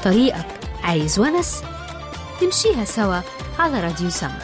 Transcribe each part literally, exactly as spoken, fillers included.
طريقك عايز ونس؟ نمشيها سوا على راديو سما.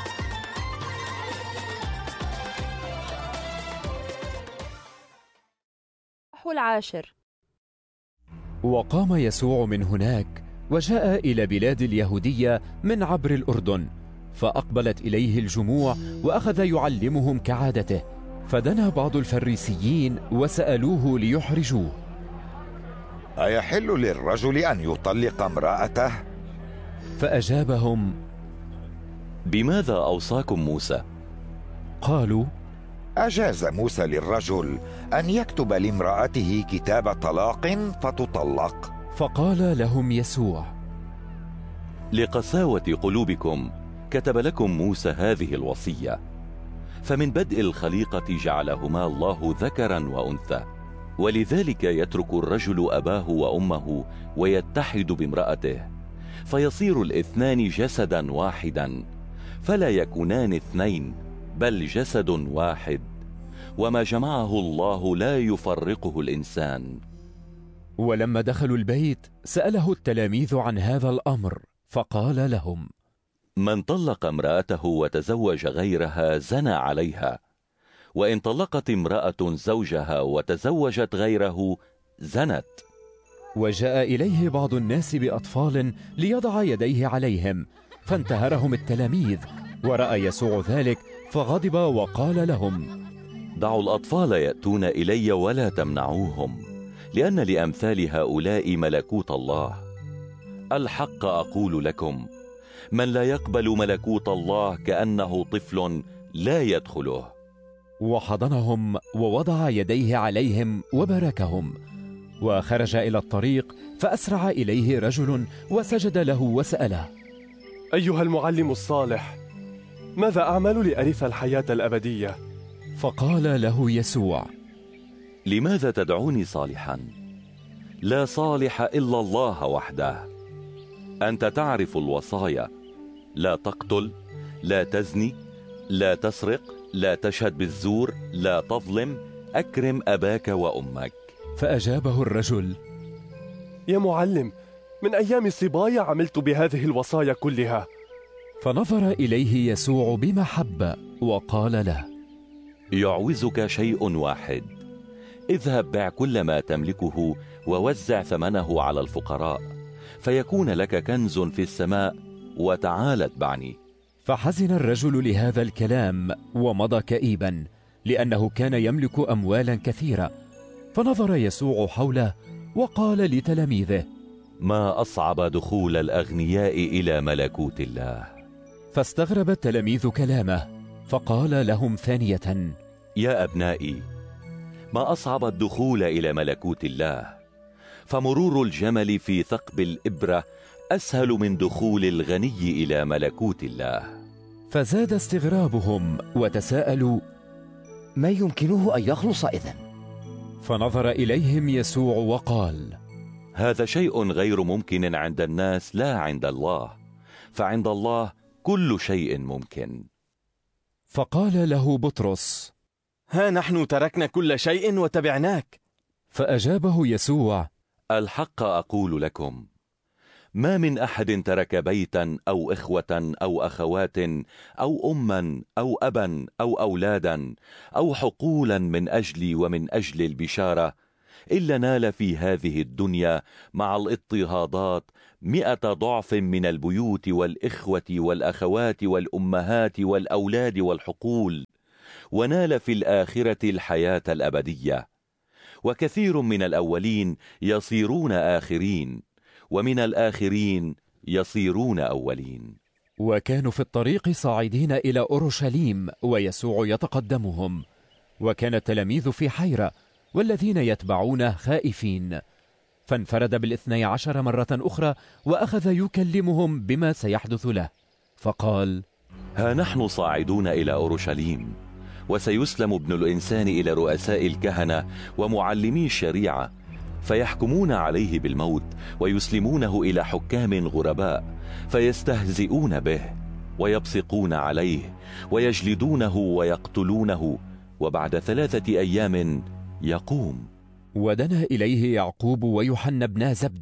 العاشر. وقام يسوع من هناك وجاء إلى بلاد اليهودية من عبر الأردن، فأقبلت إليه الجموع وأخذ يعلمهم كعادته. فدنا بعض الفريسيين وسألوه ليحرجوه: أيحل للرجل أن يطلق امرأته؟ فأجابهم: بماذا أوصاكم موسى؟ قالوا: أجاز موسى للرجل أن يكتب لامرأته كتاب طلاق فتطلق. فقال لهم يسوع: لقساوة قلوبكم كتب لكم موسى هذه الوصية، فمن بدء الخليقة جعلهما الله ذكرا وأنثى، ولذلك يترك الرجل أباه وأمه ويتحد بامرأته فيصير الاثنان جسدا واحدا، فلا يكونان اثنين بل جسد واحد، وما جمعه الله لا يفرقه الإنسان. ولما دخلوا البيت سأله التلاميذ عن هذا الأمر، فقال لهم: من طلق امرأته وتزوج غيرها زنى عليها، وإن طلقت امرأة زوجها وتزوجت غيره زنت. وجاء إليه بعض الناس بأطفال ليضع يديه عليهم، فانتهرهم التلاميذ، ورأى يسوع ذلك فغضب وقال لهم: دعوا الأطفال يأتون إلي ولا تمنعوهم، لأن لأمثال هؤلاء ملكوت الله. الحق أقول لكم، من لا يقبل ملكوت الله كأنه طفل لا يدخله. وحضنهم ووضع يديه عليهم وباركهم، وخرج إلى الطريق، فأسرع إليه رجل وسجد له وسأله: أيها المعلم الصالح، ماذا أعمل لأرث الحياة الأبدية؟ فقال له يسوع: لماذا تدعوني صالحا؟ لا صالح إلا الله وحده. أنت تعرف الوصايا: لا تقتل، لا تزني، لا تسرق، لا تشهد بالزور، لا تظلم، أكرم أباك وأمك. فأجابه الرجل: يا معلم، من أيام صبايا عملت بهذه الوصايا كلها. فنظر إليه يسوع بمحبة وقال له: يعوزك شيء واحد، اذهب بع كل ما تملكه ووزع ثمنه على الفقراء، فيكون لك كنز في السماء، وتعال اتبعني. فحزن الرجل لهذا الكلام ومضى كئيبا، لأنه كان يملك أموالا كثيرة. فنظر يسوع حوله وقال لتلاميذه: ما أصعب دخول الأغنياء إلى ملكوت الله. فاستغرب التلاميذ كلامه، فقال لهم ثانية: يا أبنائي، ما أصعب الدخول إلى ملكوت الله، فمرور الجمل في ثقب الإبرة أسهل من دخول الغني إلى ملكوت الله. فزاد استغرابهم وتساءلوا: ما يمكنه أن يخلص إذن؟ فنظر إليهم يسوع وقال: هذا شيء غير ممكن عند الناس لا عند الله، فعند الله كل شيء ممكن. فقال له بطرس: ها نحن تركنا كل شيء وتبعناك. فأجابه يسوع: الحق أقول لكم، ما من أحد ترك بيتا أو إخوة أو أخوات أو أما أو أبا أو أولادا أو حقولا من أجلي ومن أجل البشارة إلا نال في هذه الدنيا مع الاضطهادات مئة ضعف من البيوت والإخوة والأخوات والأمهات والأولاد والحقول، ونال في الآخرة الحياة الأبدية. وكثير من الأولين يصيرون آخرين، ومن الآخرين يصيرون أولين. وكانوا في الطريق صاعدين إلى أورشليم، ويسوع يتقدمهم، وكان التلاميذ في حيرة والذين يتبعونه خائفين. فانفرد بالاثني عشر مرة أخرى وأخذ يكلمهم بما سيحدث له، فقال: ها نحن صاعدون إلى أورشليم، وسيسلم ابن الإنسان إلى رؤساء الكهنة ومعلمي الشريعة، فيحكمون عليه بالموت ويسلمونه إلى حكام غرباء، فيستهزئون به ويبصقون عليه ويجلدونه ويقتلونه، وبعد ثلاثة أيام يقوم. ودنا إليه يعقوب ويوحنا بنا زبدي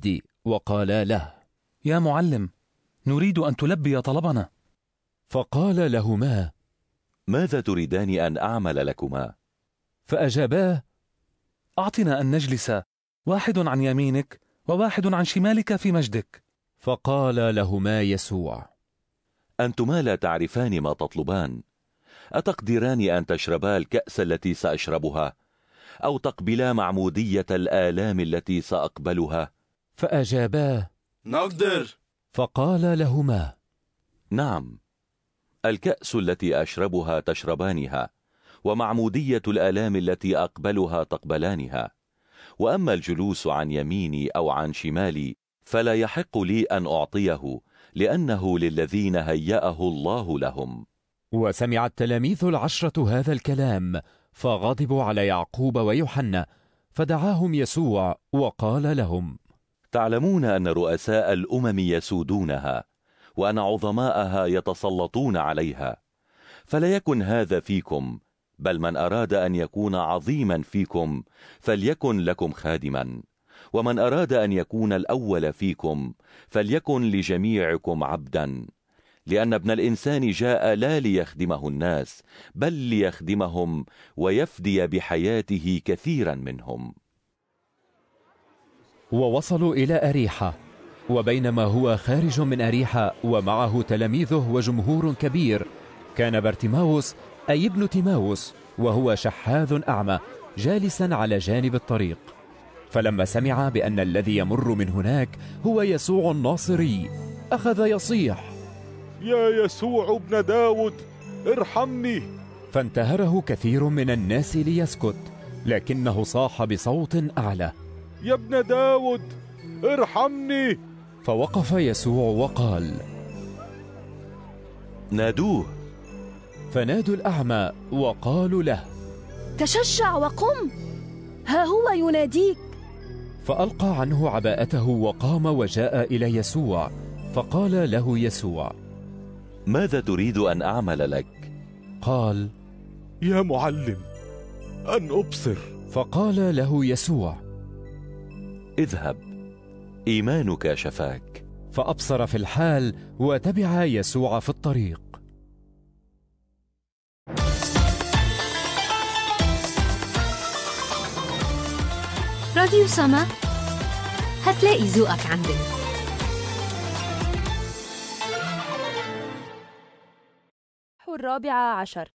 وقالا له: يا معلم، نريد أن تلبي طلبنا. فقال لهما: ماذا تريدان أن أعمل لكما؟ فأجاباه: أعطنا أن نجلس، واحد عن يمينك وواحد عن شمالك في مجدك. فقال لهما يسوع: أنتما لا تعرفان ما تطلبان. أتقدران أن تشربا الكأس التي سأشربها، أو تقبلا معمودية الآلام التي سأقبلها؟ فأجاباه: نقدر. فقال لهما: نعم، الكأس التي أشربها تشربانها، ومعمودية الآلام التي أقبلها تقبلانها. وأما الجلوس عن يميني أو عن شمالي فلا يحق لي أن أعطيه، لأنه للذين هيأه الله لهم. وسمع التلاميذ العشرة هذا الكلام، فغضبوا على يعقوب ويوحنا، فدعاهم يسوع وقال لهم: تعلمون أن رؤساء الأمم يسودونها، وأن عظماءها يتسلطون عليها، فلا يكن هذا فيكم، بل من أراد أن يكون عظيما فيكم فليكن لكم خادما، ومن أراد أن يكون الأول فيكم فليكن لجميعكم عبدا. لأن ابن الإنسان جاء لا ليخدمه الناس، بل ليخدمهم ويفدي بحياته كثيرا منهم. ووصلوا إلى أريحة، وبينما هو خارج من أريحة ومعه تلاميذه وجمهور كبير، كان بارتيماوس أي ابن تيماوس وهو شحاذ أعمى جالسا على جانب الطريق. فلما سمع بأن الذي يمر من هناك هو يسوع الناصري أخذ يصيح: يا يسوع ابن داود ارحمني. فانتهره كثير من الناس ليسكت، لكنه صاح بصوت أعلى: يا ابن داود ارحمني. فوقف يسوع وقال: نادوه. فنادوا الأعمى وقالوا له: تشجع وقم، ها هو يناديك. فألقى عنه عباءته وقام وجاء إلى يسوع، فقال له يسوع: ماذا تريد أن أعمل لك؟ قال: يا معلم، أن أبصر. فقال له يسوع: اذهب، إيمانك شفاك. فأبصر في الحال وتبع يسوع في الطريق. راديو سما، هتلاقي ذوقك عندنا. الرابعة عشر.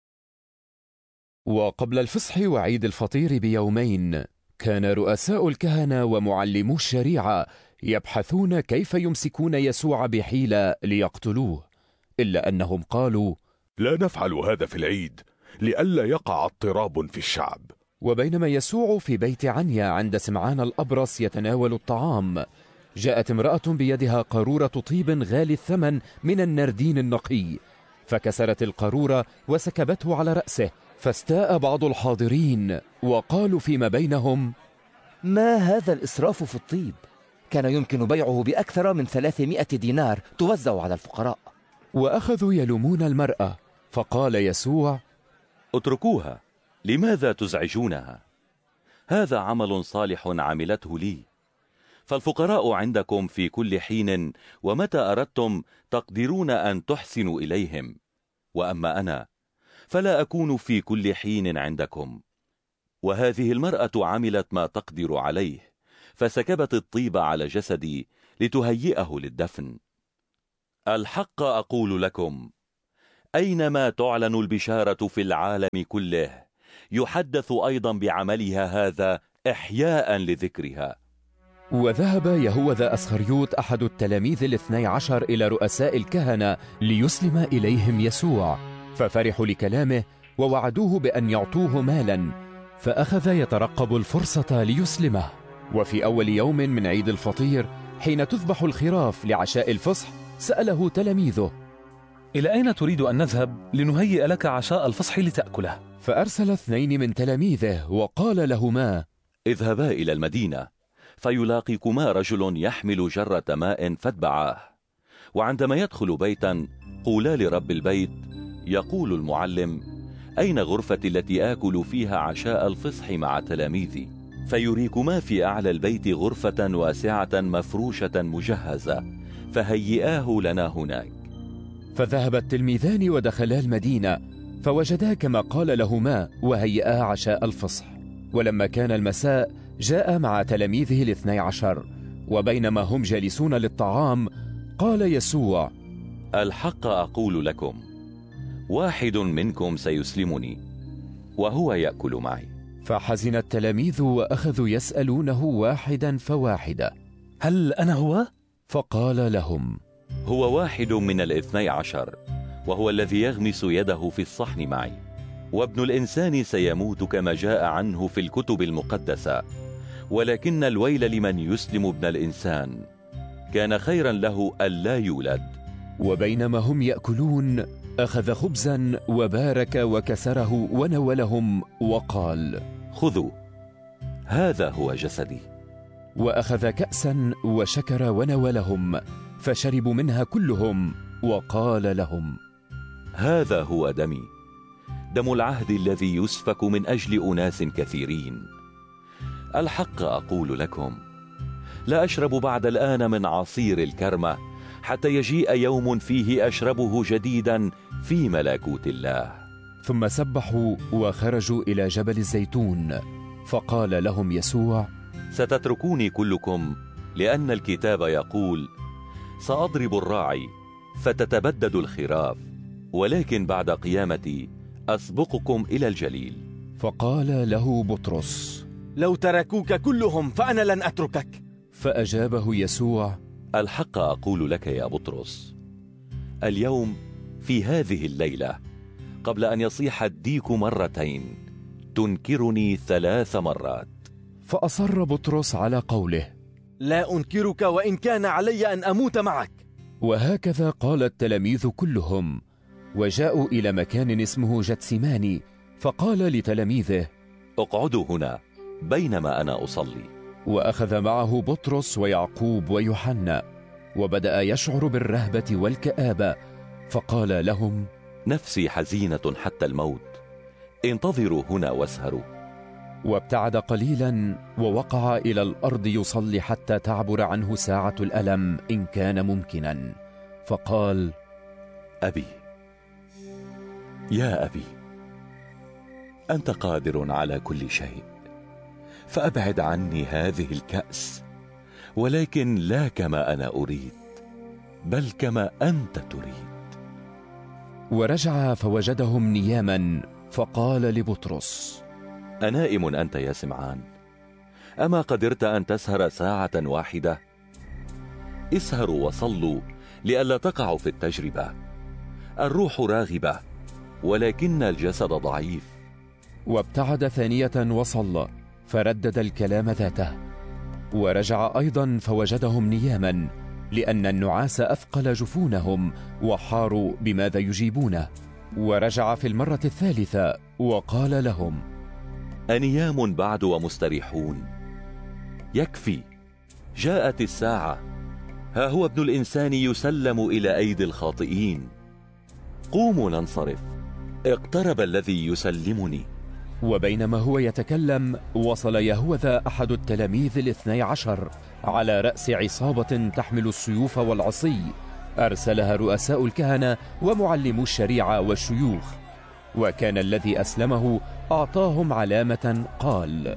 وقبل الفصح وعيد الفطير بيومين، كان رؤساء الكهنة ومعلمو الشريعة يبحثون كيف يمسكون يسوع بحيلة ليقتلوه، إلا أنهم قالوا: لا نفعل هذا في العيد لئلا يقع اضطراب في الشعب. وبينما يسوع في بيت عنيا عند سمعان الأبرص يتناول الطعام، جاءت امرأة بيدها قارورة طيب غالي الثمن من النردين النقي، فكسرت القارورة وسكبته على رأسه. فاستاء بعض الحاضرين وقالوا فيما بينهم: ما هذا الإسراف في الطيب؟ كان يمكن بيعه بأكثر من ثلاثمائة دينار توزع على الفقراء. وأخذوا يلومون المرأة. فقال يسوع: اتركوها، لماذا تزعجونها؟ هذا عمل صالح عملته لي. فالفقراء عندكم في كل حين، ومتى أردتم تقدرون أن تحسنوا إليهم، وأما أنا فلا أكون في كل حين عندكم. وهذه المرأة عملت ما تقدر عليه، فسكبت الطيب على جسدي لتهيئه للدفن. الحق أقول لكم، أينما تعلن البشارة في العالم كله، يحدث أيضا بعملها هذا إحياء لذكرها. وذهب يهوذا أسخريوت أحد التلاميذ الاثني عشر إلى رؤساء الكهنة ليسلم إليهم يسوع، ففرحوا لكلامه ووعدوه بأن يعطوه مالا، فأخذ يترقب الفرصة ليسلمه. وفي أول يوم من عيد الفطير حين تذبح الخراف لعشاء الفصح، سأله تلاميذه: إلى أين تريد أن نذهب لنهيئ لك عشاء الفصح لتأكله؟ فأرسل اثنين من تلاميذه وقال لهما: اذهبا إلى المدينة، فيلاقيكما رجل يحمل جرة ماء فاتبعاه، وعندما يدخل بيتا قولا لرب البيت: يقول المعلم: أين غرفتي التي آكل فيها عشاء الفصح مع تلاميذي؟ فيريكما في أعلى البيت غرفة واسعة مفروشة مجهزة، فهيئاه لنا هناك. فذهب التلميذان ودخلا المدينة، فوجدا كما قال لهما، وهيئا عشاء الفصح. ولما كان المساء جاء مع تلاميذه الاثني عشر، وبينما هم جالسون للطعام قال يسوع: الحق أقول لكم، واحد منكم سيسلمني وهو يأكل معي. فحزن التلاميذ وأخذوا يسألونه واحدا فواحدا: هل أنا هو؟ فقال لهم: هو واحد من الاثني عشر، وهو الذي يغمس يده في الصحن معي. وابن الإنسان سيموت كما جاء عنه في الكتب المقدسة، ولكن الويل لمن يسلم ابن الإنسان. كان خيرا له ألا يولد. وبينما هم يأكلون أخذ خبزا وبارك وكسره ونولهم وقال: خذوا، هذا هو جسدي. وأخذ كأسا وشكر ونولهم، فشربوا منها كلهم، وقال لهم: هذا هو دمي، دم العهد الذي يسفك من أجل أناس كثيرين. الحق أقول لكم، لا أشرب بعد الآن من عصير الكرمة حتى يجيء يوم فيه أشربه جديدا في ملكوت الله. ثم سبحوا وخرجوا إلى جبل الزيتون. فقال لهم يسوع: ستتركوني كلكم، لأن الكتاب يقول: سأضرب الراعي فتتبدد الخراف، ولكن بعد قيامتي أسبقكم إلى الجليل. فقال له بطرس: لو تركوك كلهم فأنا لن أتركك. فأجابه يسوع: الحق أقول لك يا بطرس، اليوم في هذه الليلة قبل أن يصيح الديك مرتين تنكرني ثلاث مرات. فأصر بطرس على قوله: لا أنكرك وإن كان علي أن أموت معك. وهكذا قال التلاميذ كلهم. وجاءوا إلى مكان اسمه جتسيماني، فقال لتلاميذه: اقعدوا هنا بينما أنا أصلي. وأخذ معه بطرس ويعقوب ويوحنا، وبدأ يشعر بالرهبة والكآبة، فقال لهم: نفسي حزينة حتى الموت، انتظروا هنا واسهروا. وابتعد قليلا ووقع إلى الأرض يصلي حتى تعبر عنه ساعة الألم إن كان ممكنا، فقال: أبي، يا أبي، أنت قادر على كل شيء، فأبعد عني هذه الكأس، ولكن لا كما أنا أريد بل كما أنت تريد. ورجع فوجدهم نياما، فقال لبطرس: أنائم أنت يا سمعان؟ أما قدرت أن تسهر ساعة واحدة؟ اسهروا وصلوا لئلا تقعوا في التجربة. الروح راغبة ولكن الجسد ضعيف. وابتعد ثانية وصلى، فردد الكلام ذاته. ورجع أيضا فوجدهم نياما، لأن النعاس أثقل جفونهم وحاروا بماذا يجيبونه. ورجع في المرة الثالثة وقال لهم: أنيام بعد ومستريحون؟ يكفي، جاءت الساعة، ها هو ابن الإنسان يسلم إلى أيدي الخاطئين. قوموا ننصرف، اقترب الذي يسلمني. وبينما هو يتكلم وصل يهوذا أحد التلاميذ الاثني عشر على رأس عصابة تحمل السيوف والعصي، أرسلها رؤساء الكهنة ومعلمو الشريعة والشيوخ. وكان الذي أسلمه أعطاهم علامة، قال: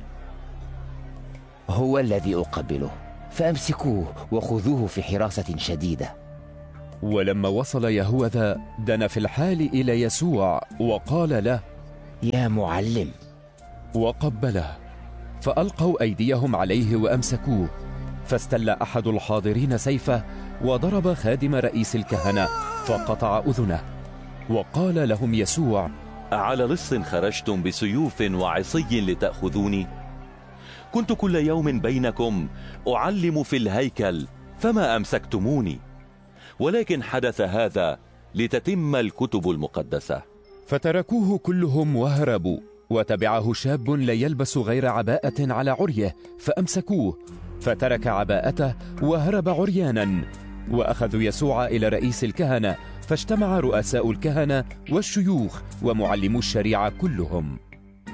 هو الذي أقبله، فأمسكوه وخذوه في حراسة شديدة. ولما وصل يهوذا دنا في الحال إلى يسوع وقال له: يا معلم. وقبله. فألقوا أيديهم عليه وأمسكوه. فاستل أحد الحاضرين سيفه وضرب خادم رئيس الكهنة فقطع أذنه. وقال لهم يسوع: على لص خرجتم بسيوف وعصي لتأخذوني؟ كنت كل يوم بينكم أعلم في الهيكل فما أمسكتموني، ولكن حدث هذا لتتم الكتب المقدسة. فتركوه كلهم وهربوا، وتبعه شاب لا يلبس غير عباءة على عريه، فأمسكوه، فترك عباءته وهرب عريانا. وأخذوا يسوع إلى رئيس الكهنة، فاجتمع رؤساء الكهنة والشيوخ ومعلمو الشريعة كلهم.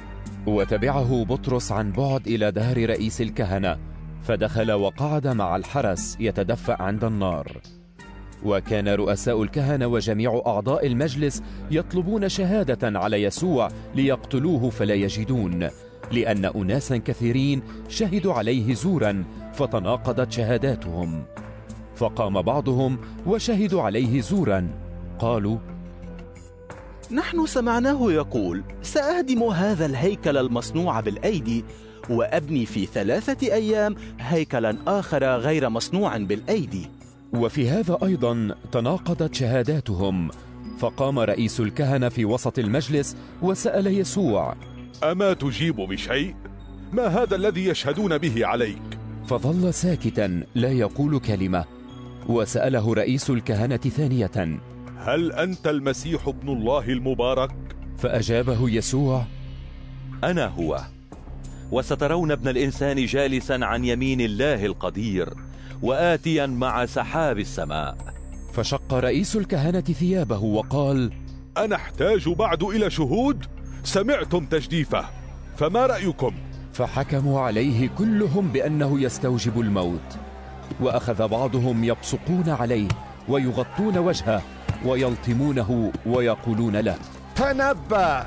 وتبعه بطرس عن بعد إلى دار رئيس الكهنة، فدخل وقعد مع الحرس يتدفأ عند النار. وكان رؤساء الكهنة وجميع أعضاء المجلس يطلبون شهادة على يسوع ليقتلوه فلا يجدون، لأن أناسا كثيرين شهدوا عليه زورا فتناقضت شهاداتهم. فقام بعضهم وشهدوا عليه زورا، قالوا: نحن سمعناه يقول: سأهدم هذا الهيكل المصنوع بالأيدي وأبني في ثلاثة أيام هيكلا آخر غير مصنوع بالأيدي. وفي هذا أيضا تناقضت شهاداتهم. فقام رئيس الكهنة في وسط المجلس وسأل يسوع: أما تجيب بشيء؟ ما هذا الذي يشهدون به عليك؟ فظل ساكتا لا يقول كلمة. وسأله رئيس الكهنة ثانية: هل أنت المسيح ابن الله المبارك؟ فأجابه يسوع: أنا هو، وسترون ابن الإنسان جالسا عن يمين الله القدير وآتيا مع سحاب السماء. فشق رئيس الكهنة ثيابه وقال: أنا أحتاج بعد إلى شهود؟ سمعتم تجديفه، فما رأيكم؟ فحكموا عليه كلهم بأنه يستوجب الموت. وأخذ بعضهم يبصقون عليه ويغطون وجهه ويلطمونه ويقولون له: تنبأ.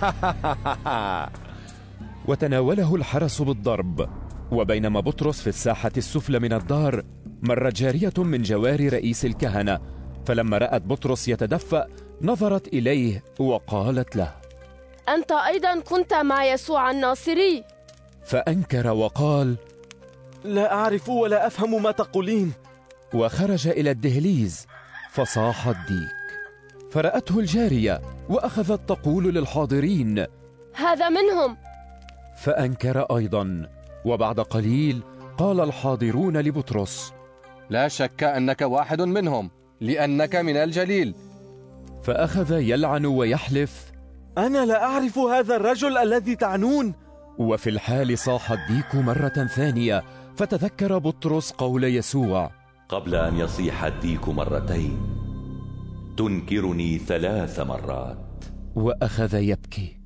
وتناوله الحرس بالضرب. وبينما بطرس في الساحة السفلى من الدار، مرت جارية من جوار رئيس الكهنة، فلما رأت بطرس يتدفأ نظرت إليه وقالت له: أنت أيضا كنت مع يسوع الناصري. فأنكر وقال: لا أعرف ولا أفهم ما تقولين. وخرج إلى الدهليز فصاح الديك. فرأته الجارية وأخذت تقول للحاضرين: هذا منهم. فأنكر أيضا. وبعد قليل قال الحاضرون لبطرس: لا شك أنك واحد منهم، لأنك من الجليل. فأخذ يلعن ويحلف: أنا لا أعرف هذا الرجل الذي تعنون. وفي الحال صاح الديك مرة ثانية، فتذكر بطرس قول يسوع: قبل أن يصيح الديك مرتين تنكرني ثلاث مرات. وأخذ يبكي.